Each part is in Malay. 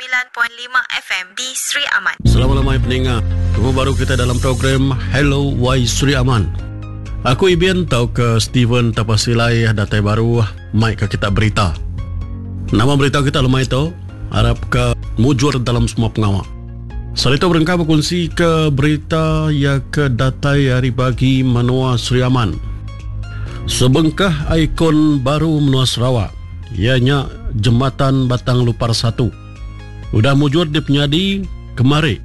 FM di Sri Aman. Selamat malam pendengar. Temu baru kita dalam program Hello Why Sri Aman. Aku Ibian tahu ke Steven Tapasilai datai baru mai ke kita berita. Nama berita kita lemai itu harap ke mujur dalam semua pengawal. Selain itu berengkau berkongsi ke berita ya ke datai hari pagi menua Sri Aman. Sebengkah ikon baru menua Sarawak, ianya Jembatan Batang Lupar 1. Udah mujur di penyadi kemarin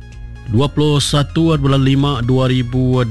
21 bulan 5 2026.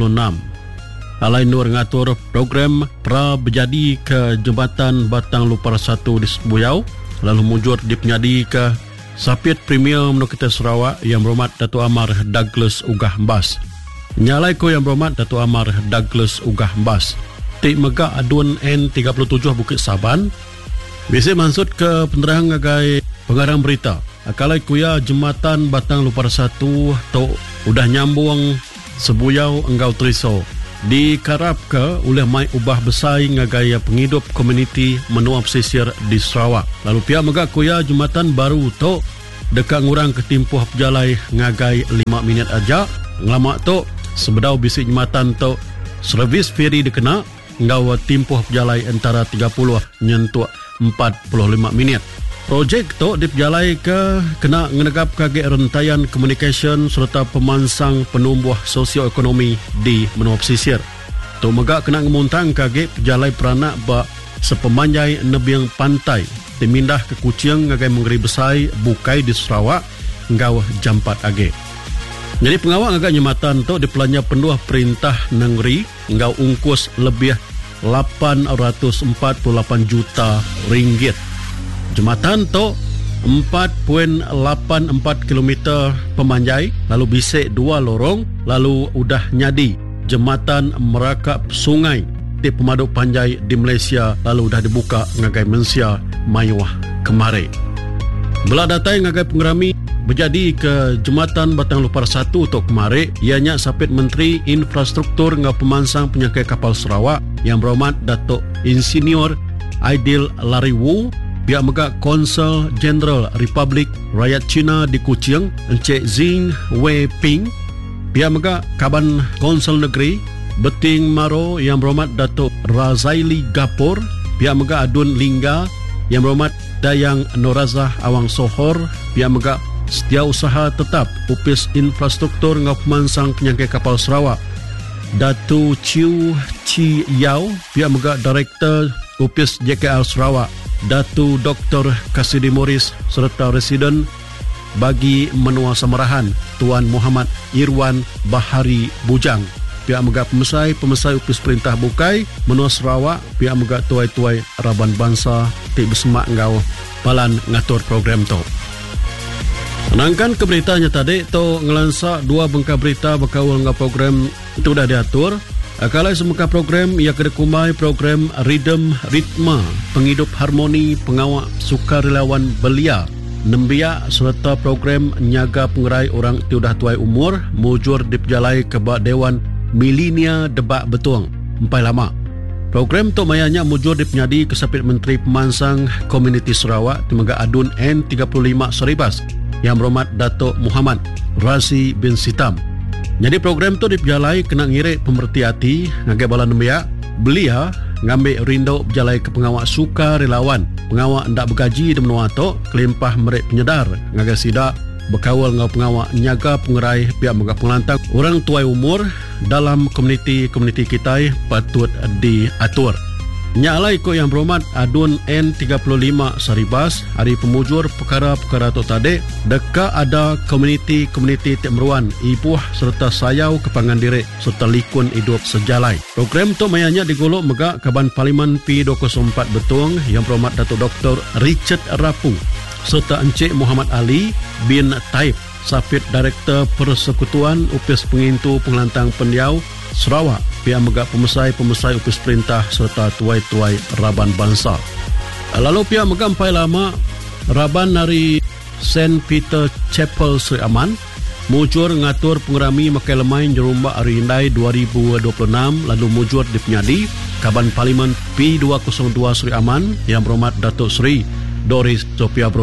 Alai Nur ngatur program pra berjadi ke Jembatan Batang Lupar 1 di Sebuyau, lalu mujur di penyadi ke Sapit Premier Menuk kita Sarawak yang berhormat Datuk Amar Douglas Ugah Mbas. Nyalai ko yang berhormat Datuk Amar Douglas Ugah Mbas. Tik Megak Adun N37 Bukit Saban. Biasa maksud ke penerang agai pengarang berita. Akalai kuya Jembatan Batang Lupar 1 tu udah nyambung Sebuyau Enggau Triso. Dikarap ke oleh mai ubah besai ngagaya penghidup komuniti menua pesisir di Sarawak. Lalu pihak megak kuya Jembatan baru tu dekat ngurang ketimpuh pejalai ngagai 5 minit aja. Ngelama tu sebedau bisi jembatan tu servis feri dikena ngau timpuh pejalai antara 30 nyentuh 45 minit. Projek tu diperjalai ke kena ngenegap kage rentaian komunikasi serta pemansang penumbuh sosioekonomi di menua pesisir. Tu megak kena ngemuntang kage perjalai peranak ba sepemanjai nebiang pantai dimindah ke Kuching ngagai mengeri besai bukai di Sarawak ngau jam 4 age. Jadi pengawal agak nyematan tu dipelanya penduah perintah negeri ngau ungkus lebih 848 juta ringgit. Jembatan tu 4.84 km pemanjai, lalu bisik 2 lorong, lalu udah nyadi jembatan merakap sungai di pemaduk panjai di Malaysia, lalu udah dibuka ngagai Malaysia mayuah kemari. Belah datai ngagai pengerami berjadi ke Jembatan Batang Lupar 1 untuk kemari, ianya Sapit Menteri Infrastruktur ngau pemansang penyangkai kapal Sarawak yang berhormat Datuk Insinyur Aidil Lariwu. Pihak megak Konsul Jeneral Republik Rakyat China di Kuching Encik Zing Wei Ping. Pihak megak Kaban Konsul Negeri Beting Maro yang berhormat Datuk Razaili Gapur. Pihak megak Adun Lingga yang berhormat Dayang Norazah Awang Sohor. Pihak megak Setiausaha Tetap Upis Infrastruktur ngau pemansang penyangkai kapal Sarawak Datu Chiu Chi Yau. Pihak megak Direktur Upis JKR Sarawak Datu Dr. Kasidi Morris serta Residen bagi menua Samarahan Tuan Muhammad Irwan Bahari Bujang. Pihak megak pemesai Upis Perintah Bukai menua Sarawak. Pihak megak tuai-tuai Raban Bangsa tik bersemak ngau palan ngatur program tu. Menangkan ke beritanya tadi tu ngelansak 2 bengkak berita berkawal ngau program itu dah diatur. Akalai semuka program ia kedekumai program Ritma Penghidup Harmoni Pengawak Sukarelawan Belia Nembia serta program Nyaga Pengerai Orang Tiudah Tuai Umur mujur diperjalai ke bak Dewan Milenia Debak Betuang empai lama. Program tu mayanya mujur dipenyadi ke Sapit Menteri Pemansang Komuniti Sarawak Tenaga Adun N35 Saribas yang berhormat Datuk Muhammad Razi bin Sitam. Jadi program tu diperjalai kena ngirik pemerhati hati ngagai bala nembia belia ngambil rindu berjalai ke pengawak suka relawan pengawak ndak bergaji di menua tu kelimpah merek penyedar ngagai sidak berkawal ngau pengawak nyaga pengerai pihak megak pengelantang orang tuai umur dalam komuniti kita patut diatur. Nyalai ko yang berhormat Adun N35 Saribas hari pemujur perkara-perkara tu tadi dekat ada komuniti Temruan Ibuh serta Sayau Kepangan Direk serta Likun Hidup Sejalai. Program tu mayanya digolok megak Kaban Parlimen P204 Betung yang berhormat Datuk Dr. Richard Rapu serta Encik Muhammad Ali bin Taib Sapit Direktur Persekutuan Upis Pengintu Pengelantang Pendiau Sarawak. Pihak megak pemesai Upis Perintah serta tuai-tuai Raban Bangsa. Lalu pihak megak empai lama Raban dari St. Peter Chapel Sri Aman mujur ngatur pengerami makai lemai jerumbak hari Indai 2026 lalu mujur di penyadi Kaban Parlimen P202 Sri Aman yang berhormat Datuk Seri Doris Sophia Brody.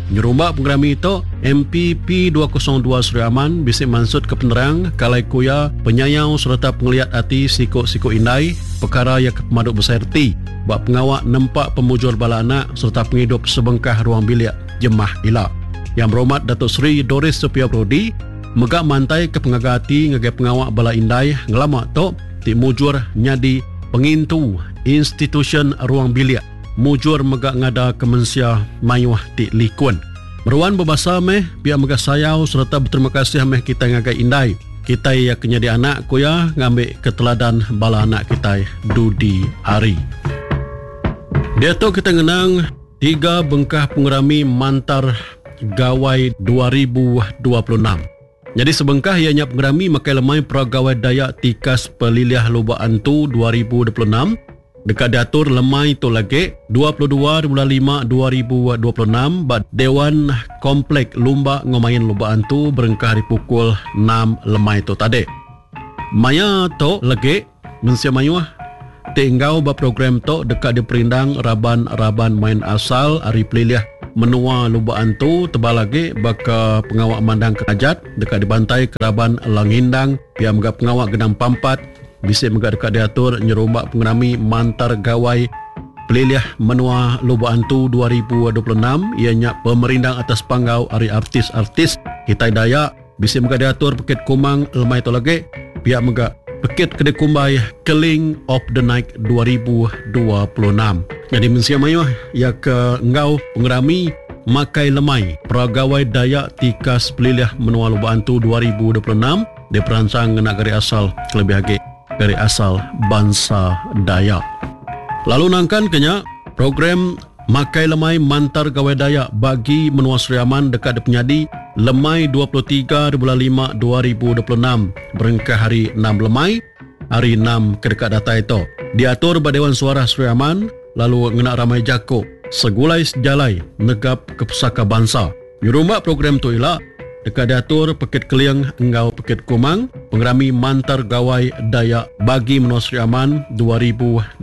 Nyerumba pengerami itu MPP 202 Sri Aman bisik mansut ke penerang kalai kuya penyayau serta penglihat hati sikuk-sikuk indai perkara yang kepemaduk beserti buat pengawak nempak pemujur bala anak serta penghidup sebengkah ruang bilik jemah ila. Yang berhormat Datuk Seri Doris Sophia Brody megak mantai ke pengagati ngagai pengawak bala indai ngelamak tok ti mujur nyadi pengintu institution ruang bilik mujur megak ngada kemensia mayuh ti likun. Meruan berbahasa meh pihak megak sayau serta berterima kasih meh kita ngagai indai. Kita ya kenyadi anak kuya ngambil keteladan bala anak kita Dudi Ari. Dia tu kita ngenang 3 bengkah pengerami mantar gawai 2026. Jadi sebengkah ianya pengerami makai lemai Peragawai Dayak Tikas Peliliah Lubak Antu 2026 dekat diatur lemai itu lagi 22/5/2026 bad Dewan Komplek Lumba Ngomayan Lubak Antu berengkah di pukul 6 lemai itu tadi. Maya to lagi mensia mayuah tinggau ba program to dekat di perindang raban main asal hari peliliah menua Lubak Antu tebal lagi baka pengawak mandang kerajat dekat di bantai Keraban Langindang pihak megak pengawak Genang Pampat bisik megak dekat diatur nyerombak pengerami mantar gawai peliliah menua Lubak Antu 2026 ianya pemerindang atas panggau hari artis-artis kita Dayak bisik megak diatur Pekit Kumang lemai itu lagi pihak megak Pekit Kedai Kumbai Keling of the Night 2026. Jadi mensia mayuh ya ke engau pengerami makai lemai Peragawai Dayak Tikas Peliliah Menua Lubak Antu 2026 diperancang ngena gari asal lebih lagi dari asal bangsa Dayak. Lalu nangkan kenya program makai lemai mantar gawai Dayak bagi menua Sri Aman dekat penyadi lemai 23/5/2026 berengkah hari 6 lemai hari 6 kedekat data itu diatur pada Dewan Suara Sri Aman lalu ngena ramai jako segulai sejalai negap ke pusaka bangsa. Nyurumbak program tu ialah dekat diatur Pekit Keliang engau Pekit Kumang pengerami mantar gawai Dayak bagi menua Sri Aman 2026.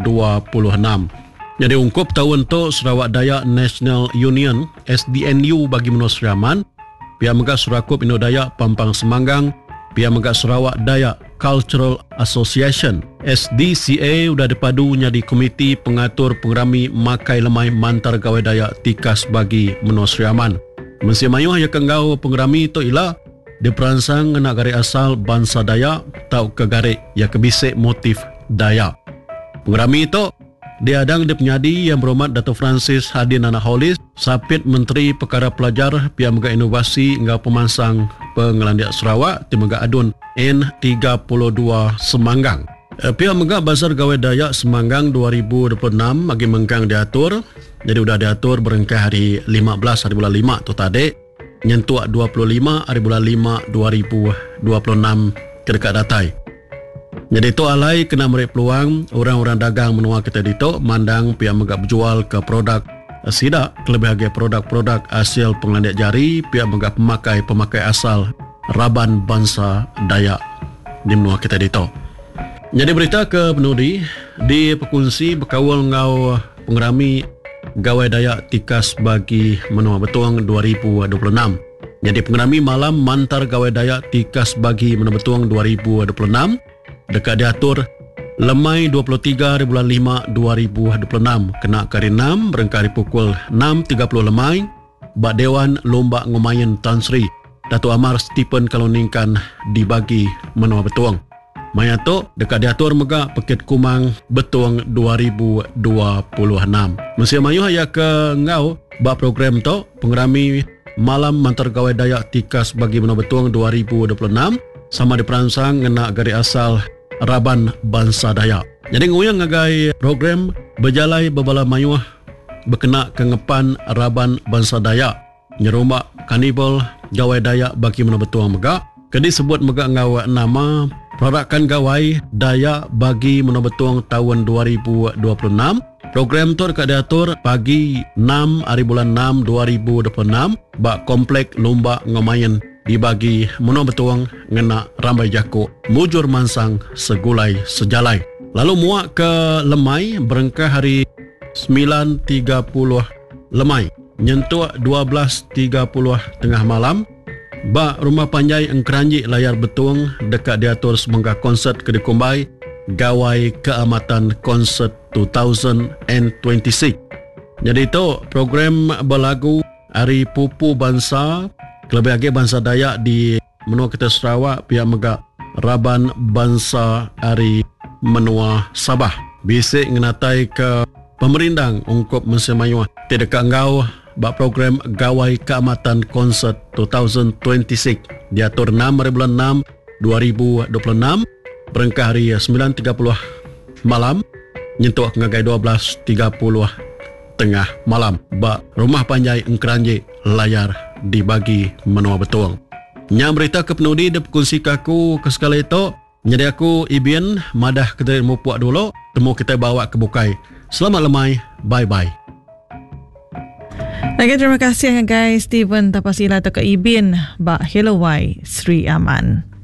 Jadi ungkup tahun tu Sarawak Dayak National Union SDNU bagi menua Sri Aman pihak megak Surakup Indo Dayak Pampang Semanggang pihak megak Sarawak Dayak Cultural Association SDCA sudah dipadu nyadi komiti pengatur pengerami makai lemai mantar gawai Dayak Tikas bagi menua Sri Aman. Mensia mayuh ya kenggau pengerami itu ialah diperansang ngena gari asal bangsa Dayak tau ke gari ya kebisik motif Dayak. Pengerami itu diadang di penyadi yang berhormat Datuk Francis Hadi Nana Holis Sapit Menteri Perkara Pelajar pihak megak inovasi engau pemansang Pengelandiak Sarawak tim megak adun N32 Semanggang. Pihak megak Bazar Gawai Dayak Semanggang 2026 bagi mengkang diatur. Jadi sudah diatur berengkah hari 15 hari bulan 5 tu tadi nyentuak 25 hari bulan 5 2026 kedekat datai. Jadi itu alai kena merik peluang orang-orang dagang menua kita dito mandang pihak megak berjual ke produk sidak terlebih lagi produk-produk hasil pengelandiak jari pihak megak pemakai asal Raban bangsa Dayak di menua kita dito. Jadi berita ke penudi di pekungsi berkawal ngau pengerami gawai Dayak Tikas bagi menua Betuang 2026. Jadi pengerami malam mantar gawai Dayak Tikas bagi menua Betuang 2026 dekat diatur lemai 23/5/2026 kena kari 6 berengkari pukul 6.30 lemai bak Dewan Lombak Ngomayan Tan Sri Datuk Amar Stephen Kaloningkan dibagi menua Betuang. Maya tu dekat diatur megak Pekit Kumang Betuang 2026. Mensia mayuh ya ke ngau bak program tu pengerami malam mantar gawai Dayak Tikas bagi menua Betuang 2026 sama diperansang ngena gari asal Raban bangsa Dayak. Jadi nguyang ngagai program berjalai bebala mayuh berkena kengepan Raban bangsa Dayak nyerumbak kanibal gawai Dayak bagi menua Betuang megak. Kedi sebut megak ngau nama Perarakan Gawai Dayak bagi menua Betuang tahun 2026. Program tu dekat diatur pagi 6 hari bulan 6 2026 bak Komplek Lombak Ngomayan dibagi menua Betuang ngena rambai jako mujur mansang segulai sejalai. Lalu muak ke lemai berengkah hari 9.30 lemai nyentuh 12.30 tengah malam. Ba Rumah Panjai Engkeranji layar betung dekat diatur semangga konsert ke dikumbai Gawai Keamatan Konsert 2026. Jadi itu program berlagu Hari Pupu Bangsa kelebih lagi bangsa Dayak di menua kita Sarawak pihak megak Raban Bangsa Hari Menua Sabah. Bisik ngenatai ke pemerintah ungkup mensemayuah tidak engkau bak program Gawai Keamatan Konsert 2026 diatur 6 bulan 6 2026 berengkah hari 9.30 malam nyentuh ngagai 12.30 tengah malam bak Rumah Panjai Engkeranji layar dibagi menua betul. Nya berita ke penudi de kongsi kaku ke sekali itu nyedi aku Ibian madah kedai mupuak dulu temu kita bawa ke bukai. Selamat lemai, bye bye. Lagi terima kasih guys Steven Tapasila atau ke Ibin Bak Hello Wai Sri Aman.